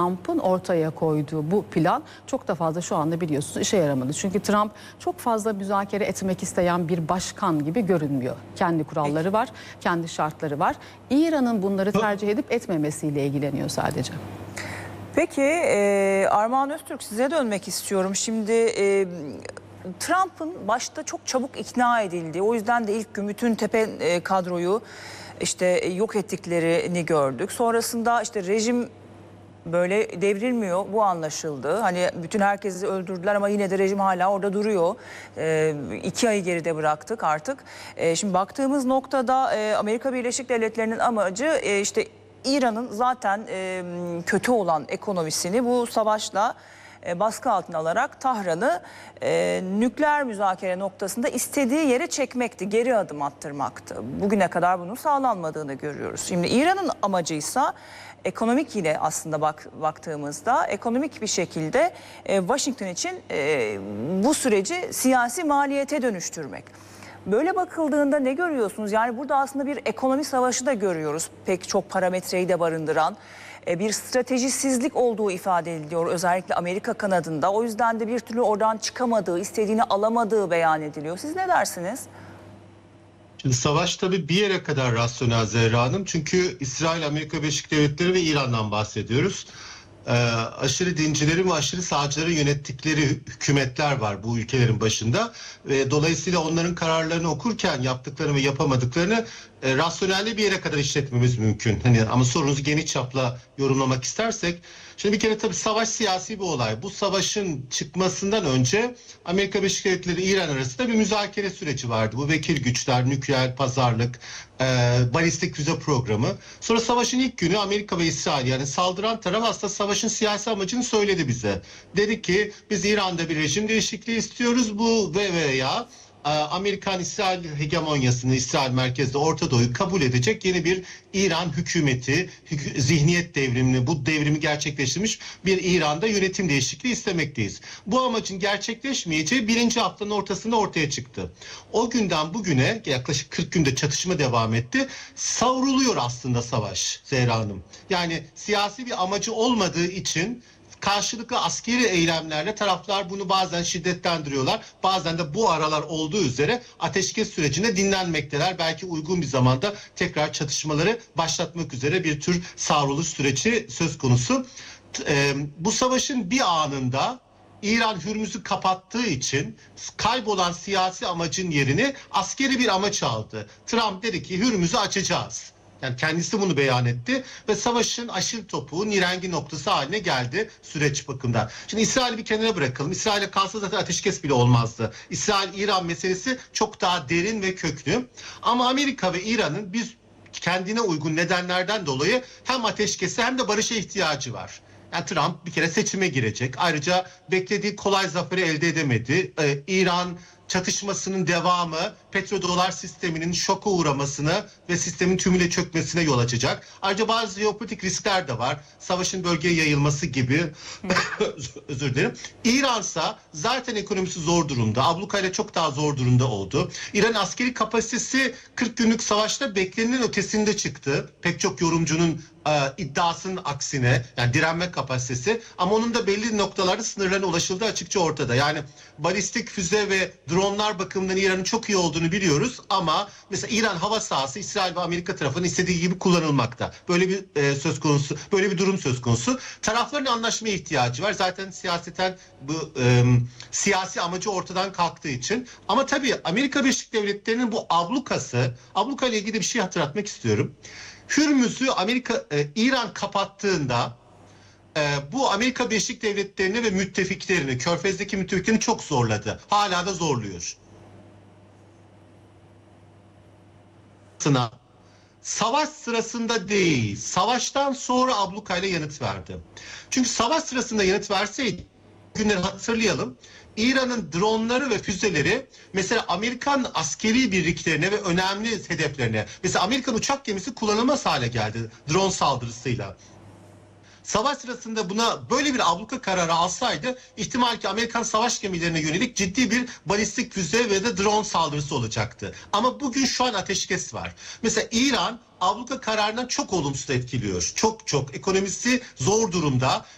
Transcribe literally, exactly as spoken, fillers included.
Trump'ın ortaya koyduğu bu plan çok da fazla şu anda biliyorsunuz işe yaramadı. Çünkü Trump çok fazla müzakere etmek isteyen bir başkan gibi görünmüyor. Kendi kuralları var, kendi şartları var. İran'ın bunları tercih edip etmemesiyle ilgileniyor sadece. Peki e, Armağan Öztürk, size dönmek istiyorum. Şimdi e, Trump'ın başta çok çabuk ikna edildiği, o yüzden de ilk gün bütün tepe e, kadroyu işte yok ettiklerini gördük. Sonrasında işte rejim böyle devrilmiyor, bu anlaşıldı. Hani bütün herkesi öldürdüler ama yine de rejim hala orada duruyor. E, iki ayı geride bıraktık artık. E, şimdi baktığımız noktada e, Amerika Birleşik Devletleri'nin amacı e, işte İran'ın zaten e, kötü olan ekonomisini bu savaşla e, baskı altına alarak Tahran'ı e, nükleer müzakere noktasında istediği yere çekmekti, geri adım attırmaktı. Bugüne kadar bunun sağlanmadığını görüyoruz. Şimdi İran'ın amacıysa ekonomik, yine aslında bak, baktığımızda ekonomik bir şekilde e, Washington için e, bu süreci siyasi maliyete dönüştürmek. Böyle bakıldığında ne görüyorsunuz? Yani burada aslında bir ekonomi savaşı da görüyoruz. Pek çok parametreyi de barındıran bir stratejisizlik olduğu ifade ediliyor. Özellikle Amerika kanadında. O yüzden de bir türlü oradan çıkamadığı, istediğini alamadığı beyan ediliyor. Siz ne dersiniz? Şimdi savaş tabii bir yere kadar rasyonel Zehra Hanım. Çünkü İsrail, Amerika Birleşik Devletleri ve İran'dan bahsediyoruz. Ee, aşırı dincilerin ve aşırı sağcıların yönettikleri hükümetler var bu ülkelerin başında. Ve dolayısıyla onların kararlarını okurken yaptıklarını ve yapamadıklarını e, rasyonelde bir yere kadar işletmemiz mümkün. Hani ama sorunuzu geniş çapla yorumlamak istersek, şimdi bir kere tabii savaş siyasi bir olay. Bu savaşın çıkmasından önce Amerika Birleşik Devletleri İran arasında bir müzakere süreci vardı. Bu vekil güçler, nükleer pazarlık, e, balistik füze programı. Sonra savaşın ilk günü Amerika ve İsrail, yani saldıran taraf aslında savaşın siyasi amacını söyledi bize. Dedi ki biz İran'da bir rejim değişikliği istiyoruz, bu ve veya Amerikan-İsrail hegemonyasını, İsrail merkezde Orta Doğu'yu kabul edecek yeni bir İran hükümeti, hük zihniyet devrimini, bu devrimi gerçekleştirmiş bir İran'da yönetim değişikliği istemekteyiz. Bu amacın gerçekleşmeyeceği birinci haftanın ortasında ortaya çıktı. O günden bugüne yaklaşık kırk günde çatışma devam etti. Savruluyor aslında savaş Zehra Hanım. Yani siyasi bir amacı olmadığı için karşılıklı askeri eylemlerle taraflar bunu bazen şiddetlendiriyorlar. Bazen de bu aralar olduğu üzere ateşkes sürecinde dinlenmekteler. Belki uygun bir zamanda tekrar çatışmaları başlatmak üzere bir tür savruluş süreci söz konusu. Ee, bu savaşın bir anında İran Hürmüz'ü kapattığı için kaybolan siyasi amacın yerini askeri bir amaç aldı. Trump dedi ki Hürmüz'ü açacağız. Yani kendisi bunu beyan etti ve savaşın aşil topuğu, nirengi noktası haline geldi süreç bakımından. Şimdi İsrail'i bir kenara bırakalım. İsrail'e kalsa zaten ateşkes bile olmazdı. İsrail-İran meselesi çok daha derin ve köklü. Ama Amerika ve İran'ın bir kendine uygun nedenlerden dolayı hem ateşkese hem de barışa ihtiyacı var. Yani Trump bir kere seçime girecek. Ayrıca beklediği kolay zaferi elde edemedi. Ee, İran çatışmasının devamı petrodolar sisteminin şoka uğramasına ve sistemin tümüyle çökmesine yol açacak. Ayrıca bazı jeopolitik riskler de var. Savaşın bölgeye yayılması gibi. Özür dilerim. İran'sa zaten ekonomisi zor durumda. Ablukayla çok daha zor durumda oldu. İran askeri kapasitesi kırk günlük savaşta beklenenin ötesinde çıktı. Pek çok yorumcunun e, iddiasının aksine, yani direnme kapasitesi, ama onun da belli noktalarda sınırlarına ulaşıldığı açıkça ortada. Yani balistik füze ve dronlar bakımından İran'ın çok iyi olduğunu biliyoruz ama mesela İran hava sahası İsrail ve Amerika tarafının istediği gibi kullanılmakta. Böyle bir e, söz konusu, böyle bir durum söz konusu. Tarafların anlaşmaya ihtiyacı var. Zaten siyaseten bu e, siyasi amacı ortadan kalktığı için. Ama tabii Amerika Birleşik Devletleri'nin bu ablukası, abluka ile ilgili bir şey hatırlatmak istiyorum. Hürmüz'ü Amerika, e, İran kapattığında e, bu Amerika Birleşik Devletleri'ni ve müttefiklerini, Körfez'deki müttefiklerini çok zorladı. Hala da zorluyor. Savaş sırasında değil, savaştan sonra ablukayla yanıt verdi. Çünkü savaş sırasında yanıt verseydi, günleri hatırlayalım, İran'ın dronları ve füzeleri mesela Amerikan askeri birliklerine ve önemli hedeflerine, mesela Amerikan uçak gemisi kullanılmaz hale geldi drone saldırısıyla. Savaş sırasında buna böyle bir abluka kararı alsaydı ihtimal ki Amerikan savaş gemilerine yönelik ciddi bir balistik füze ve de drone saldırısı olacaktı. Ama bugün şu an ateşkes var. Mesela İran abluka kararından çok olumsuz etkiliyor. Çok çok ekonomisi zor durumda.